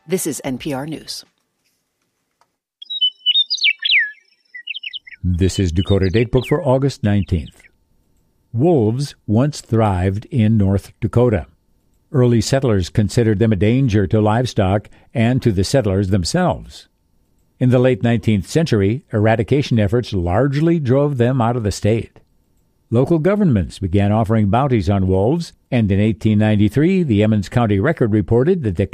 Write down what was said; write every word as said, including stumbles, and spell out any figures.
This is N P R News. This is Dakota Datebook for August nineteenth. Wolves once thrived in North Dakota. Early settlers considered them a danger to livestock and to the settlers themselves. In the late nineteenth century, eradication efforts largely drove them out of the state. Local governments began offering bounties on wolves, and in eighteen ninety-three, the Emmons County Record reported that the